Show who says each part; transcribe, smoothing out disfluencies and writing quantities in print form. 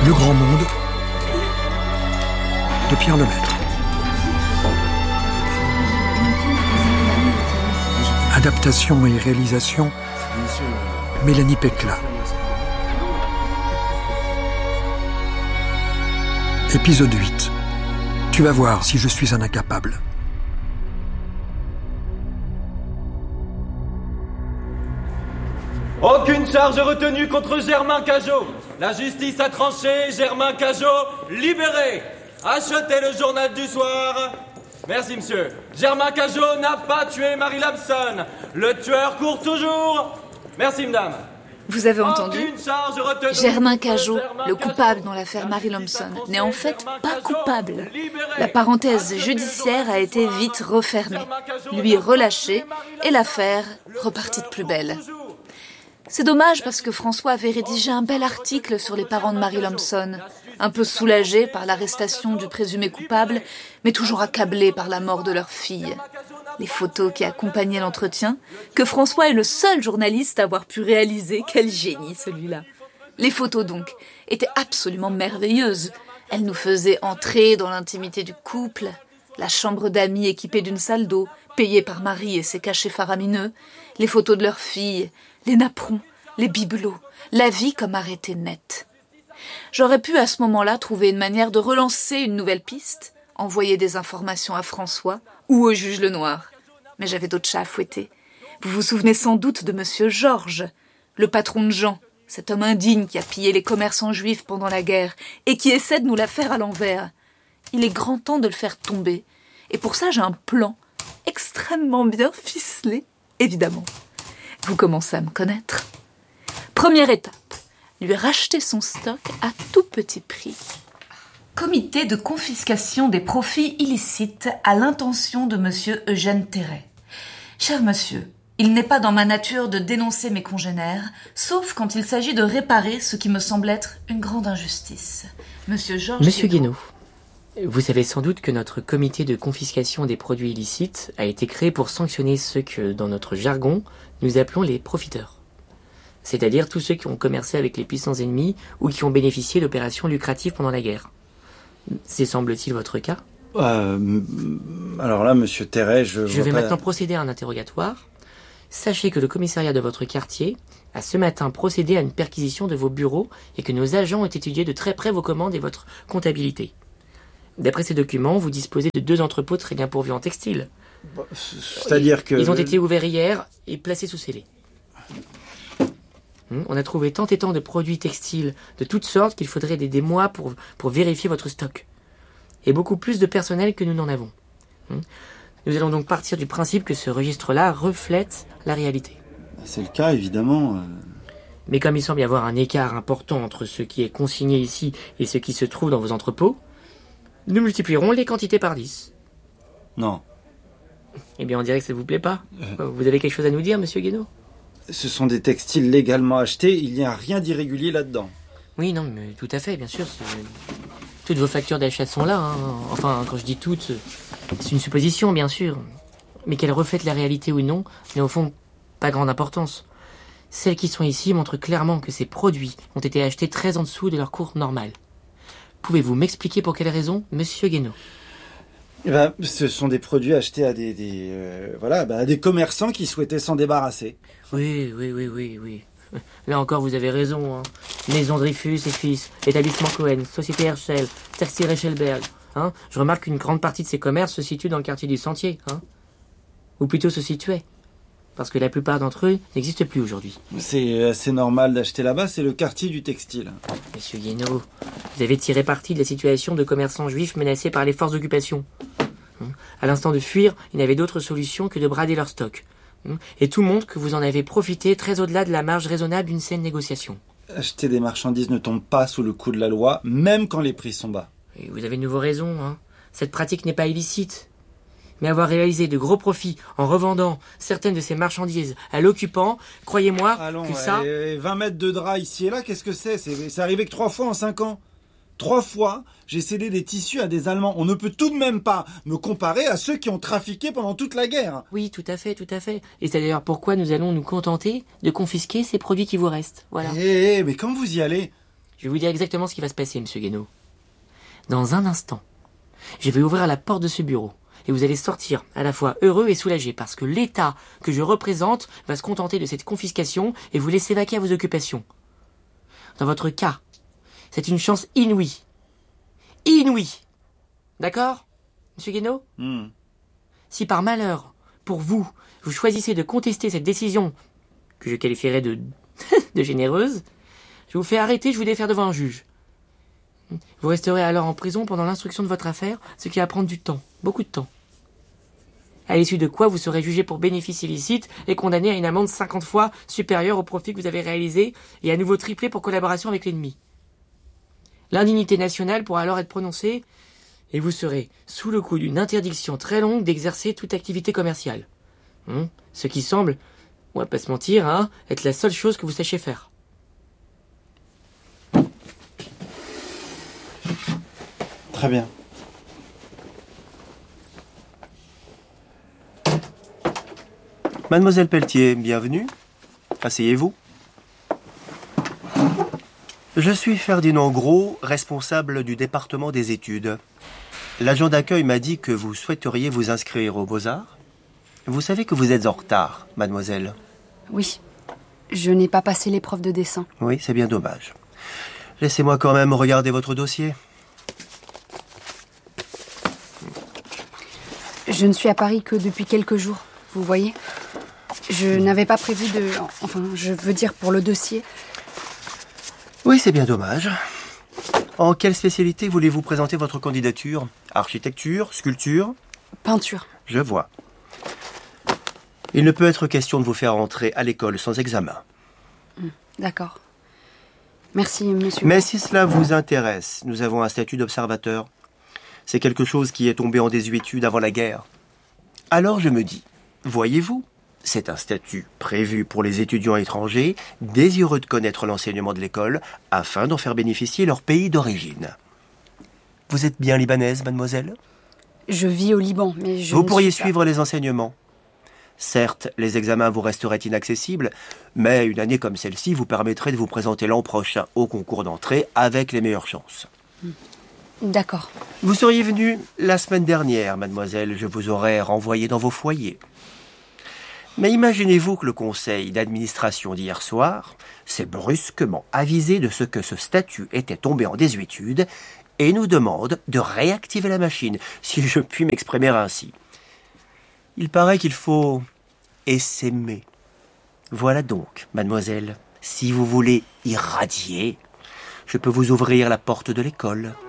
Speaker 1: Le Grand Monde de Pierre Lemaître. Adaptation et réalisation Mélanie Pécla. Épisode 8. Tu vas voir si je suis un incapable.
Speaker 2: Aucune charge retenue contre Germain Cajot. La justice a tranché, Germain Cajot libéré. Achetez le journal du soir. Merci, monsieur. Germain Cajot n'a pas tué Marie Lamson. Le tueur court toujours. Merci, madame.
Speaker 3: Vous avez entendu ? Germain Cajot, le coupable dans l'affaire Marie Lamson, n'est en fait pas coupable. La parenthèse judiciaire a été vite refermée, lui relâché et l'affaire repartie de plus belle. C'est dommage parce que François avait rédigé un bel article sur les parents de Marie Lamson, un peu soulagés par l'arrestation du présumé coupable, mais toujours accablés par la mort de leur fille. Les photos qui accompagnaient l'entretien, que François est le seul journaliste à avoir pu réaliser. Quel génie celui-là. Les photos donc étaient absolument merveilleuses. Elles nous faisaient entrer dans l'intimité du couple, la chambre d'amis équipée d'une salle d'eau, payée par Marie et ses cachets faramineux, les photos de leur fille, les napperons, les bibelots, la vie comme arrêtée nette. J'aurais pu à ce moment-là trouver une manière de relancer une nouvelle piste, envoyer des informations à François ou au juge Lenoir. Mais j'avais d'autres chats à fouetter. Vous vous souvenez sans doute de monsieur Georges, le patron de Jean, cet homme indigne qui a pillé les commerçants juifs pendant la guerre et qui essaie de nous la faire à l'envers. Il est grand temps de le faire tomber. Et pour ça, j'ai un plan extrêmement bien ficelé, évidemment. Vous commencez à me connaître. Première étape, lui racheter son stock à tout petit prix. Comité de confiscation des profits illicites à l'intention de monsieur Eugène Terray. Cher monsieur, il n'est pas dans ma nature de dénoncer mes congénères, sauf quand il s'agit de réparer ce qui me semble être une grande injustice. Monsieur
Speaker 4: Guénaud, vous savez sans doute que notre comité de confiscation des produits illicites a été créé pour sanctionner ceux que, dans notre jargon, nous appelons les profiteurs. C'est-à-dire tous ceux qui ont commercé avec les puissants ennemis ou qui ont bénéficié d'opérations lucratives pendant la guerre. C'est semble-t-il votre cas ?
Speaker 5: Alors là, monsieur Terray, je vais
Speaker 4: maintenant procéder à un interrogatoire. Sachez que le commissariat de votre quartier a ce matin procédé à une perquisition de vos bureaux et que nos agents ont étudié de très près vos commandes et votre comptabilité. D'après ces documents, vous disposez de 2 entrepôts très bien pourvus en textile.
Speaker 5: C'est-à-dire que...
Speaker 4: Ils ont été ouverts hier et placés sous scellé. On a trouvé tant et tant de produits textiles de toutes sortes qu'il faudrait des mois pour vérifier votre stock. Et beaucoup plus de personnel que nous n'en avons. Nous allons donc partir du principe que ce registre-là reflète la réalité.
Speaker 5: C'est le cas, évidemment.
Speaker 4: Mais comme il semble y avoir un écart important entre ce qui est consigné ici et ce qui se trouve dans vos entrepôts, nous multiplierons les quantités par 10.
Speaker 5: Non.
Speaker 4: Eh bien, on dirait que ça ne vous plaît pas. Vous avez quelque chose à nous dire, monsieur Guénaud ?
Speaker 5: Ce sont des textiles légalement achetés, il n'y a rien d'irrégulier là-dedans.
Speaker 4: Oui, non, mais tout à fait, bien sûr. Toutes vos factures d'achat sont là. Enfin, quand je dis toutes, c'est une supposition, bien sûr. Mais qu'elles reflètent la réalité ou non, n'a au fond pas grande importance. Celles qui sont ici montrent clairement que ces produits ont été achetés très en dessous de leur cours normal. Pouvez-vous m'expliquer pour quelles raisons, monsieur Guénaud ?
Speaker 5: Ce sont des produits achetés à des commerçants qui souhaitaient s'en débarrasser.
Speaker 4: Oui. Là encore, vous avez raison. Maison Dreyfus et Fils, établissement Cohen, Société Herschel, Textile Rechelberg. Je remarque qu'une grande partie de ces commerces se situent dans le quartier du Sentier. Ou plutôt se situaient. Parce que la plupart d'entre eux n'existent plus aujourd'hui.
Speaker 5: C'est assez normal d'acheter là-bas, c'est le quartier du textile.
Speaker 4: Monsieur Guénaud, vous avez tiré parti de la situation de commerçants juifs menacés par les forces d'occupation. À l'instant de fuir, ils n'avaient d'autre solution que de brader leur stock. Et tout montre que vous en avez profité très au-delà de la marge raisonnable d'une saine négociation.
Speaker 5: Acheter des marchandises ne tombe pas sous le coup de la loi, même quand les prix sont bas.
Speaker 4: Et vous avez de nouveau raison. Cette pratique n'est pas illicite. Mais avoir réalisé de gros profits en revendant certaines de ces marchandises à l'occupant, croyez-moi que ça...
Speaker 5: 20 mètres de drap ici et là, qu'est-ce que c'est ? C'est arrivé que 3 fois en 5 ans. 3 fois, j'ai cédé des tissus à des Allemands. On ne peut tout de même pas me comparer à ceux qui ont trafiqué pendant toute la guerre.
Speaker 4: Oui, tout à fait. Et c'est d'ailleurs pourquoi nous allons nous contenter de confisquer ces produits qui vous restent. Voilà.
Speaker 5: Mais quand vous y allez ?
Speaker 4: Je vais vous dire exactement ce qui va se passer, monsieur Guénaud. Dans un instant, je vais ouvrir la porte de ce bureau et vous allez sortir à la fois heureux et soulagé parce que l'État que je représente va se contenter de cette confiscation et vous laisser vaquer à vos occupations. Dans votre cas, c'est une chance inouïe. Inouïe. D'accord, monsieur Guénaud ? Si par malheur, pour vous, vous choisissez de contester cette décision que je qualifierais de généreuse, je vous fais arrêter, je vous défère devant un juge. Vous resterez alors en prison pendant l'instruction de votre affaire, ce qui va prendre du temps, beaucoup de temps. À l'issue de quoi vous serez jugé pour bénéfice illicite et condamné à une amende 50 fois supérieure au profit que vous avez réalisé et à nouveau triplé pour collaboration avec l'ennemi. L'indignité nationale pourra alors être prononcée et vous serez sous le coup d'une interdiction très longue d'exercer toute activité commerciale. Ce qui semble, on va pas se mentir, être la seule chose que vous sachiez faire.
Speaker 5: Très bien.
Speaker 6: Mademoiselle Pelletier, bienvenue. Asseyez-vous. Je suis Ferdinand Gros, responsable du département des études. L'agent d'accueil m'a dit que vous souhaiteriez vous inscrire aux Beaux-Arts. Vous savez que vous êtes en retard, mademoiselle.
Speaker 7: Oui, je n'ai pas passé l'épreuve de dessin.
Speaker 6: Oui, c'est bien dommage. Laissez-moi quand même regarder votre dossier.
Speaker 7: Je ne suis à Paris que depuis quelques jours, vous voyez. Je n'avais pas prévu de... Enfin, je veux dire pour le dossier.
Speaker 6: Oui, c'est bien dommage. En quelle spécialité voulez-vous présenter votre candidature ? Architecture, sculpture ?
Speaker 7: Peinture.
Speaker 6: Je vois. Il ne peut être question de vous faire entrer à l'école sans examen.
Speaker 7: D'accord. Merci, monsieur.
Speaker 6: Mais si cela vous intéresse, nous avons un statut d'observateur. C'est quelque chose qui est tombé en désuétude avant la guerre. Alors je me dis, voyez-vous, c'est un statut prévu pour les étudiants étrangers désireux de connaître l'enseignement de l'école afin d'en faire bénéficier leur pays d'origine. Vous êtes bien libanaise, mademoiselle ?
Speaker 7: Je vis au Liban, mais je
Speaker 6: Vous
Speaker 7: ne
Speaker 6: pourriez
Speaker 7: suis pas...
Speaker 6: suivre les enseignements. Certes, les examens vous resteraient inaccessibles, mais une année comme celle-ci vous permettrait de vous présenter l'an prochain au concours d'entrée avec les meilleures chances.
Speaker 7: D'accord.
Speaker 6: Vous seriez venue la semaine dernière, mademoiselle, je vous aurais renvoyé dans vos foyers. Mais imaginez-vous que le conseil d'administration d'hier soir s'est brusquement avisé de ce que ce statut était tombé en désuétude et nous demande de réactiver la machine, si je puis m'exprimer ainsi. Il paraît qu'il faut essaimer. Voilà donc, mademoiselle, si vous voulez irradier, je peux vous ouvrir la porte de l'école.